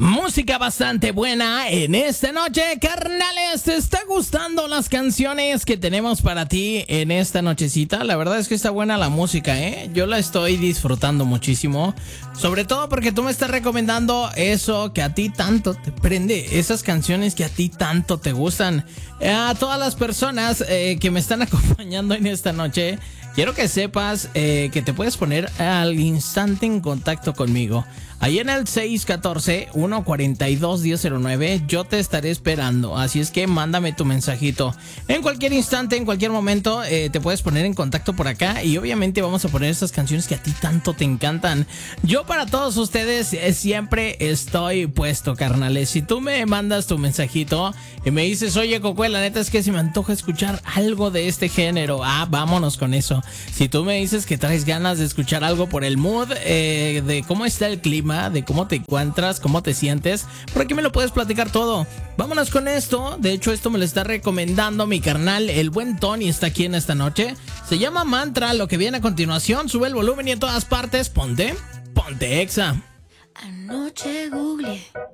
Música bastante buena en esta noche, carnales. ¿Te está gustando las canciones que tenemos para ti en esta nochecita? La verdad es que está buena la música, ¿eh? Yo la estoy disfrutando muchísimo. Sobre todo porque tú me estás recomendando eso que a ti tanto te prende, esas canciones que a ti tanto te gustan. A todas las personas que me están acompañando en esta noche, quiero que sepas que te puedes poner al instante en contacto conmigo. Ahí en el 614-142-1009 yo te estaré esperando. Así es que mándame tu mensajito. En cualquier instante, en cualquier momento, te puedes poner en contacto por acá. Y obviamente vamos a poner esas canciones que a ti tanto te encantan. Yo para todos ustedes siempre estoy puesto, carnales. Si tú me mandas tu mensajito y me dices, oye, Coco, la neta es que se me antoja escuchar algo de este género. Vámonos con eso. Si tú me dices que traes ganas de escuchar algo por el mood, de cómo está el clima, de cómo te encuentras, cómo te sientes, por aquí me lo puedes platicar todo. Vámonos con esto. De hecho, esto me lo está recomendando mi carnal, el buen Tony, está aquí en esta noche. Se llama Mantra, lo que viene a continuación. Sube el volumen y en todas partes ponte Exa. Anoche googleé